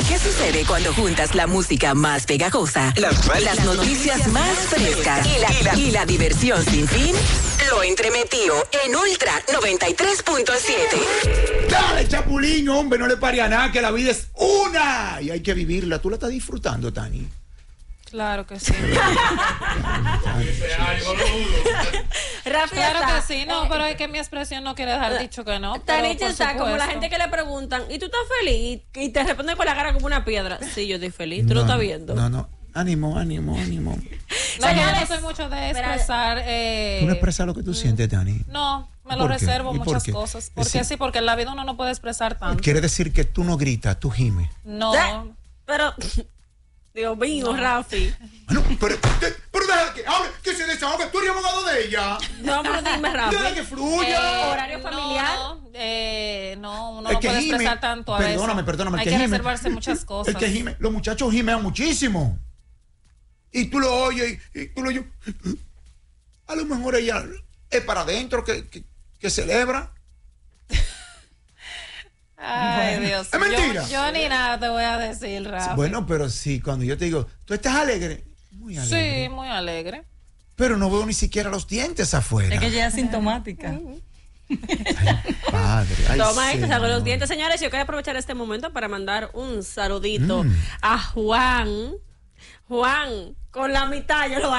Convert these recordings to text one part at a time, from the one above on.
¿Qué sucede cuando juntas la música más pegajosa, las noticias más frescas y la diversión sin fin? Lo entremetido en Ultra 93.7. Dale, Chapulín, hombre, no le pare a nada, que la vida es una y hay que vivirla. ¿Tú la estás disfrutando, Tani? Claro que sí. Rafi, claro que sí, no, pero es que mi expresión no quiere dejar dicho que no. Tanicha está como la gente que le preguntan, ¿y tú estás feliz? Y te responden con la cara como una piedra. Sí, yo estoy feliz, tú lo estás viendo. No, ánimo. No, yo no soy mucho de expresar. ¿Tú no expresas lo que tú sientes, Tani? No, me lo reservo muchas cosas. Porque sí, porque en la vida uno no puede expresar tanto. Quiere decir que tú no gritas, tú gimes. No. Pero... Dios mío, no. Rafi. Bueno, pero deja que hable, que se desahogue. Tú eres abogado de ella. No, pero dime, Rafi. Deja que fluya. Horario familiar. No, uno no puede expresar tanto a veces. Perdóname. Hay que reservarse muchas cosas. El que gime, los muchachos gimean muchísimo. Y tú lo oyes y tú lo oyes. A lo mejor ella es para adentro que celebra. Ay, Dios. Es mentira. Yo ni nada te voy a decir, Rafa. Bueno, pero sí, cuando yo te digo, ¿tú estás alegre? Muy alegre. Sí, muy alegre. Pero no veo ni siquiera los dientes afuera. Es que ella es asintomática. Ay, padre. Toma esto, salgo los dientes. Señores, yo quiero aprovechar este momento para mandar un saludito a Juan. Juan, con la mitad yo lo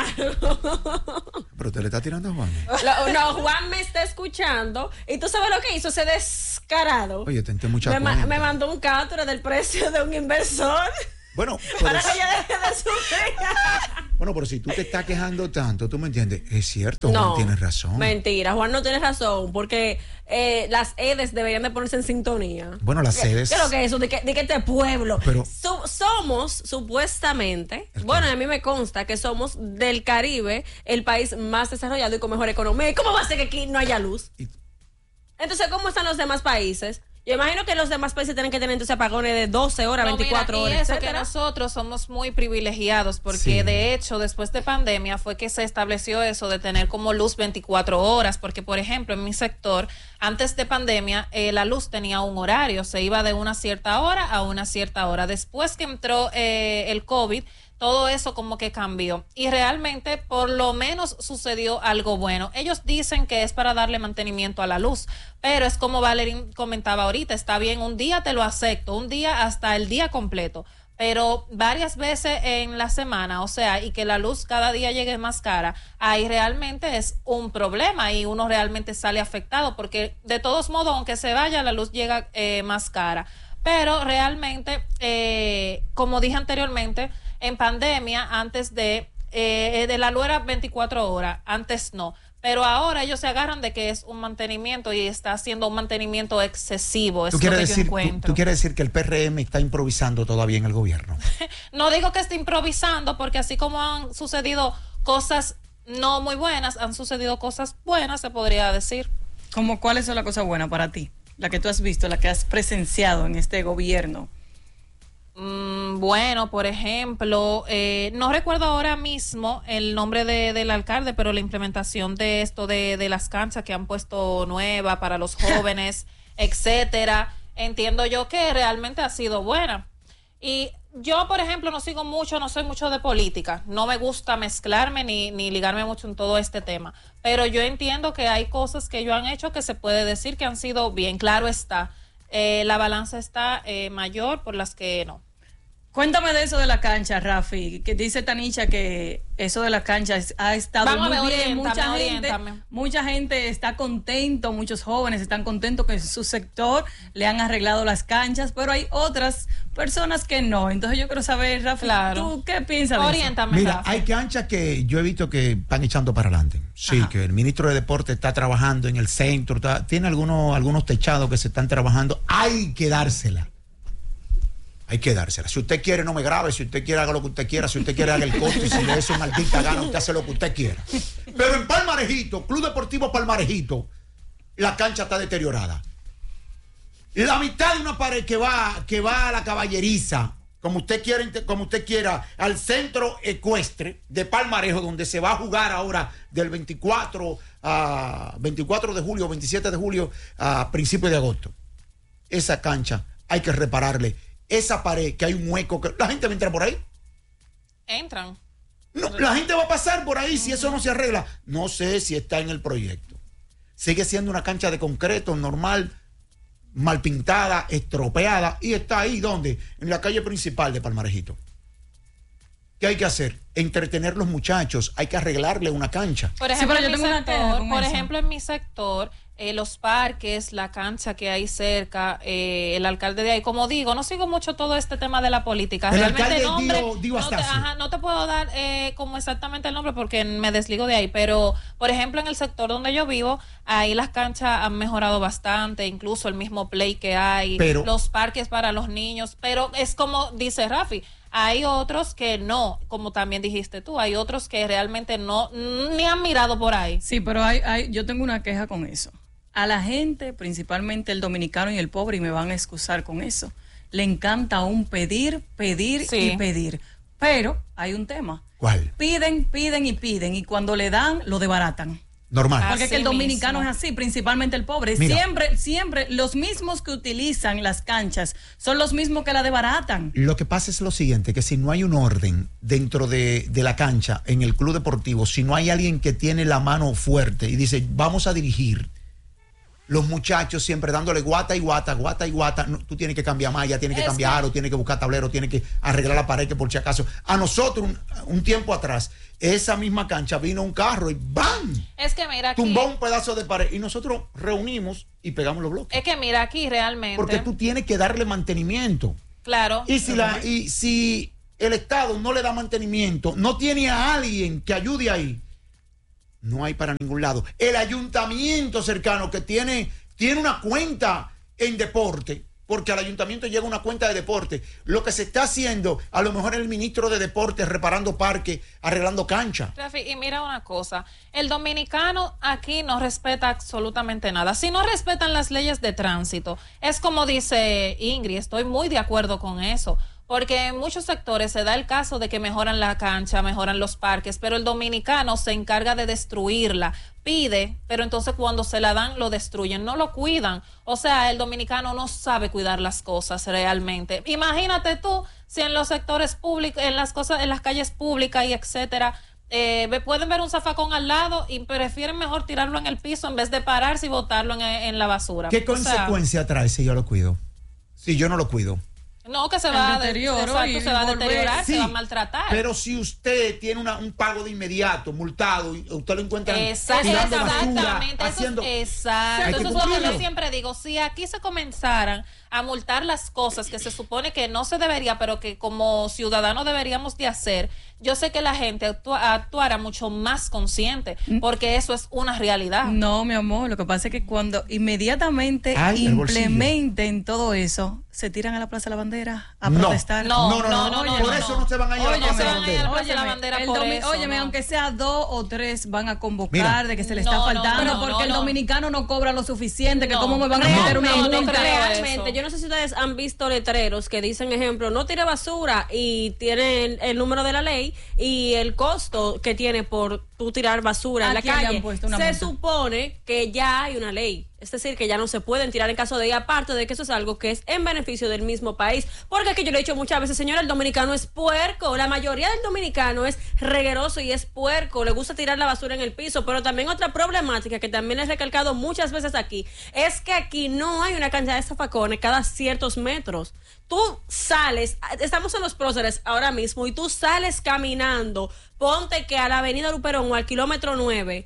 hago. Pero te le está tirando a Juan. No, Juan me está escuchando. Y tú sabes lo que hizo ese descarado. Oye, tenté mucha me mandó un captura del precio de un inversor. Bueno, para que ella deje de sufrir. Bueno, pero si tú te estás quejando tanto, tú me entiendes. Es cierto, Juan tiene razón. Mentira, Juan no tiene razón, porque las EDES deberían de ponerse en sintonía. Bueno, las EDES. ¿Qué es lo que es eso? De que este pueblo. Pero, somos, supuestamente, bueno, a mí me consta que somos del Caribe el país más desarrollado y con mejor economía. ¿Y cómo va a ser que aquí no haya luz? Entonces, ¿cómo están los demás países? Yo imagino que los demás países tienen que tener entonces apagones de 12 horas, 24 horas, y eso etcétera. Que nosotros somos muy privilegiados porque de hecho después de pandemia fue que se estableció eso de tener como luz 24 horas porque por ejemplo en mi sector antes de pandemia la luz tenía un horario, se iba de una cierta hora a una cierta hora. Después que entró el COVID, todo eso como que cambió y realmente por lo menos sucedió algo bueno. Ellos dicen que es para darle mantenimiento a la luz, pero es como Valerín comentaba ahorita, está bien, un día te lo acepto, un día hasta el día completo, pero varias veces en la semana, o sea, y que la luz cada día llegue más cara, ahí realmente es un problema y uno realmente sale afectado porque de todos modos, aunque se vaya, la luz llega más cara. Pero realmente, como dije anteriormente, en pandemia, antes de la luz era 24 horas, antes no. Pero ahora ellos se agarran de que es un mantenimiento y está haciendo un mantenimiento excesivo. Es lo que yo encuentro. ¿Tú quieres decir que el PRM está improvisando todavía en el gobierno? No digo que esté improvisando, porque así como han sucedido cosas no muy buenas, han sucedido cosas buenas, se podría decir. ¿Cómo cuáles son las cosas buenas para ti? La que tú has visto, la que has presenciado en este gobierno. Bueno, por ejemplo, no recuerdo ahora mismo el nombre del alcalde, pero la implementación de esto de las canchas que han puesto nuevas para los jóvenes, etcétera, entiendo yo que realmente ha sido buena. Y yo, por ejemplo, no soy mucho de política, no me gusta mezclarme ni ligarme mucho en todo este tema, pero yo entiendo que hay cosas que ellos han hecho que se puede decir que han sido bien, claro está, la balanza está mayor por las que no. Cuéntame de eso de la cancha, Rafi, que dice Tanicha que eso de la cancha ha estado muy bien, mucha gente está contento, muchos jóvenes están contentos que en su sector le han arreglado las canchas, pero hay otras personas que no. Entonces yo quiero saber, Rafi, ¿tú qué piensas de eso? Mira, Rafi. hay canchas que yo he visto que están echando para adelante. Sí, que el ministro de Deporte está trabajando en el centro, tiene algunos techados que se están trabajando. Hay que dársela. Hay que dársela. Si usted quiere, no me grabe. Si usted quiere, haga lo que usted quiera. Si usted quiere, haga el costo. Y si le es una maldita gana, usted hace lo que usted quiera. Pero en Palmarejito, Club Deportivo Palmarejito, la cancha está deteriorada. La mitad de una pared que va a la Caballeriza, como usted quiera, al centro ecuestre de Palmarejo, donde se va a jugar ahora del 24 de julio, 27 de julio a principios de agosto. Esa cancha hay que repararle esa pared, que hay un hueco, que la gente va a entrar por ahí. Entran. No, la gente va a pasar por ahí si eso no se arregla. No sé si está en el proyecto. Sigue siendo una cancha de concreto normal, mal pintada, estropeada, y está ahí, ¿dónde? En la calle principal de Palmarejito. ¿Qué hay que hacer? Entretener los muchachos, hay que arreglarle una cancha. Por ejemplo, en mi sector, los parques, la cancha que hay cerca, el alcalde de ahí, como digo, no sigo mucho todo este tema de la política. El alcalde no te puedo dar como exactamente el nombre porque me desligo de ahí, pero por ejemplo en el sector donde yo vivo, ahí las canchas han mejorado bastante, incluso el mismo play que hay, los parques para los niños, pero es como dice Rafi, hay otros que no, como también dijiste tú, hay otros que realmente no, ni han mirado por ahí. Sí, pero yo tengo una queja con eso. A la gente, principalmente el dominicano y el pobre, y me van a excusar con eso, le encanta aún pedir y pedir. Pero hay un tema. ¿Cuál? Piden y cuando le dan, lo desbaratan. Normal. Porque es que el dominicano es así, principalmente el pobre. Mira, siempre los mismos que utilizan las canchas son los mismos que la desbaratan. Lo que pasa es lo siguiente, que si no hay un orden dentro de la cancha, en el club deportivo, si no hay alguien que tiene la mano fuerte y dice, vamos a dirigir, los muchachos siempre dándole guata y guata, no, tú tienes que cambiar malla, tienes que cambiar o tienes que buscar tablero, tienes que arreglar la pared, que por si acaso. A nosotros, un tiempo atrás, esa misma cancha vino un carro y ¡bam! Es que mira aquí, tumbó un pedazo de pared y nosotros reunimos y pegamos los bloques. Es que mira aquí realmente. Porque tú tienes que darle mantenimiento. Claro. Y si el Estado no le da mantenimiento, no tiene a alguien que ayude ahí, no hay para ningún lado. El ayuntamiento cercano que tiene una cuenta en deporte, porque al ayuntamiento llega una cuenta de deporte. Lo que se está haciendo, a lo mejor el ministro de deportes reparando parques, arreglando canchas. Rafi, y mira una cosa, el dominicano aquí no respeta absolutamente nada. Si no respetan las leyes de tránsito, es como dice Ingrid, estoy muy de acuerdo con eso. Porque en muchos sectores se da el caso de que mejoran la cancha, mejoran los parques, pero el dominicano se encarga de destruirla, pide, pero entonces cuando se la dan lo destruyen, no lo cuidan. O sea, el dominicano no sabe cuidar las cosas realmente. Imagínate tú si en los sectores públicos, en las calles públicas y etcétera, pueden ver un zafacón al lado y prefieren mejor tirarlo en el piso en vez de pararse y botarlo en la basura. ¿Qué consecuencia trae si yo lo cuido? Si yo no lo cuido. No, que se va a deteriorar, sí, se va a maltratar. Pero si usted tiene un pago de inmediato, multado, y usted lo encuentra exactamente, haciendo... Exacto. Eso es lo que yo siempre digo. Si aquí se comenzaran a multar las cosas que se supone que no se debería, pero que como ciudadanos deberíamos de hacer, yo sé que la gente actuara mucho más consciente, porque eso es una realidad. No, mi amor, lo que pasa es que cuando inmediatamente implementen todo eso, se tiran a la Plaza de la Bandera a protestar. No, por eso no se van a ir a la Plaza de la Bandera. Óyeme, aunque sea 2 o 3 van a convocar de que se le está faltando, porque el dominicano no cobra lo suficiente, que cómo me van a meter una multa. Realmente, yo no sé si ustedes han visto letreros que dicen, ejemplo, no tire basura, y tienen el número de la ley y el costo que tiene por tú tirar basura en la calle. Se supone que ya hay una ley. Es decir, que ya no se pueden tirar en caso de, y aparte de que eso es algo que es en beneficio del mismo país. Porque aquí yo le he dicho muchas veces, señora, el dominicano es puerco. La mayoría del dominicano es regueroso y es puerco. Le gusta tirar la basura en el piso. Pero también otra problemática que también he recalcado muchas veces aquí, es que aquí no hay una cancha de zafacones cada ciertos metros. Tú sales, estamos en los próceres ahora mismo, y tú sales caminando, ponte que a la avenida Luperón o al kilómetro 9,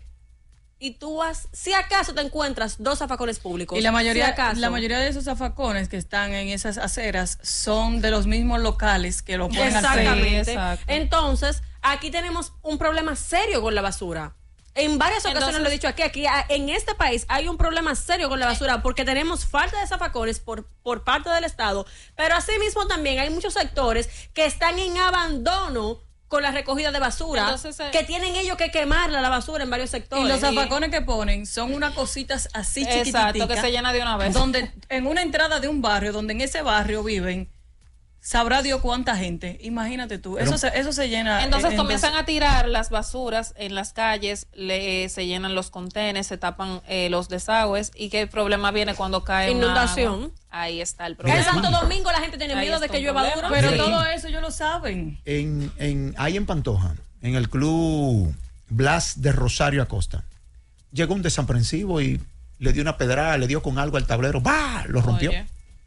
y tú si acaso te encuentras 2 zafacones públicos. Y la mayoría de esos zafacones que están en esas aceras son de los mismos locales que lo ponen al frente. Exactamente. Entonces, aquí tenemos un problema serio con la basura. En varias ocasiones lo he dicho aquí en este país hay un problema serio con la basura, porque tenemos falta de zafacones por parte del Estado, pero asimismo también hay muchos sectores que están en abandono con la recogida de basura. Entonces, que tienen ellos que quemarla la basura en varios sectores. Y los zafacones que ponen son unas cositas así chiquititas. Exacto, que se llena de una vez. Donde en una entrada de un barrio, donde en ese barrio viven sabrá Dios cuánta gente. Imagínate tú. Pero, eso se llena. Entonces comienzan a tirar las basuras en las calles, se llenan los contenedores, se tapan los desagües. ¿Y qué problema viene cuando cae inundación? Ahí está el problema. En Santo Domingo la gente tiene miedo de que llueva duro. Pero todo eso ellos lo saben. Ahí en Pantoja, en el club Blas de Rosario Acosta, llegó un desaprensivo y le dio una pedrada, le dio con algo al tablero, ¡bah! Lo rompió. Oye.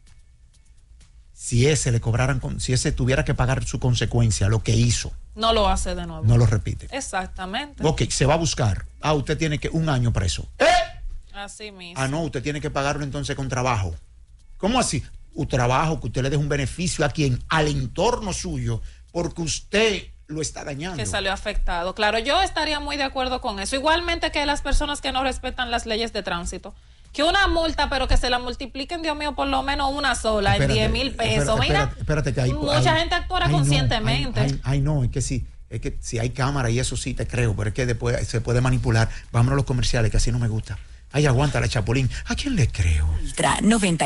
Si ese tuviera que pagar su consecuencia, lo que hizo. No lo hace de nuevo. No lo repite. Exactamente. Ok, se va a buscar. Usted tiene que 1 año preso. Así mismo. No, usted tiene que pagarlo entonces con trabajo. ¿Cómo así? Un trabajo que usted le deje un beneficio a quien, al entorno suyo, porque usted lo está dañando. Que salió afectado. Claro, yo estaría muy de acuerdo con eso. Igualmente que las personas que no respetan las leyes de tránsito. Que una multa, pero que se la multipliquen, Dios mío, por lo menos una sola, en 10,000 pesos. Mira, espérate que mucha gente actúa conscientemente. No, es que si hay cámara y eso sí te creo, pero es que después se puede manipular. Vámonos a los comerciales, que así no me gusta. Aguanta la Chapulín. ¿A quién le creo? Ultra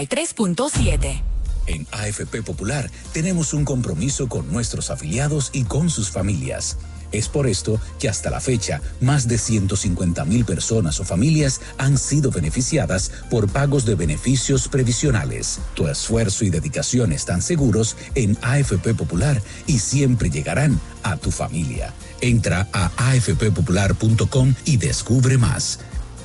93.7. En AFP Popular tenemos un compromiso con nuestros afiliados y con sus familias. Es por esto que hasta la fecha, más de 150,000 personas o familias han sido beneficiadas por pagos de beneficios previsionales. Tu esfuerzo y dedicación están seguros en AFP Popular y siempre llegarán a tu familia. Entra a afppopular.com y descubre más.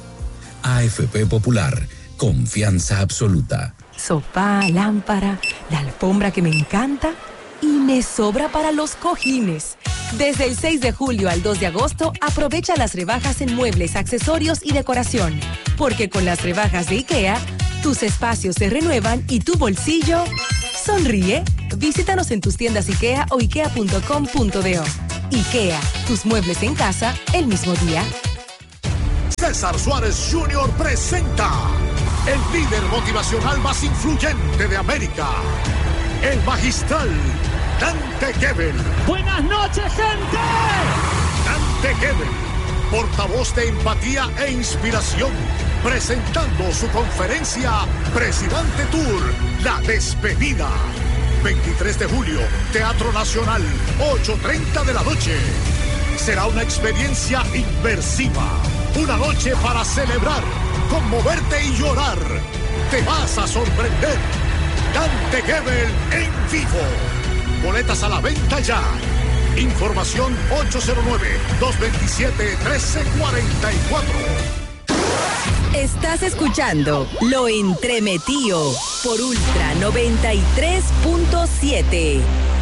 AFP Popular, confianza absoluta. Sofá, lámpara, la alfombra que me encanta y me sobra para los cojines. Desde el 6 de julio al 2 de agosto, aprovecha las rebajas en muebles, accesorios y decoración. Porque con las rebajas de IKEA, tus espacios se renuevan y tu bolsillo sonríe. Visítanos en tus tiendas IKEA o ikea.com.do. IKEA, tus muebles en casa el mismo día. César Suárez Jr. presenta el líder motivacional más influyente de América, el magistral Dante Gebel. Buenas noches, gente. Dante Gebel, portavoz de empatía e inspiración, presentando su conferencia Presidente Tour, La Despedida. 23 de julio, Teatro Nacional, 8:30 de la noche. Será una experiencia inmersiva. Una noche para celebrar, conmoverte y llorar. Te vas a sorprender. Dante Gebel en vivo. Boletas a la venta ya. Información 809-227-1344. Estás escuchando Lo Entremetido por Ultra 93.7.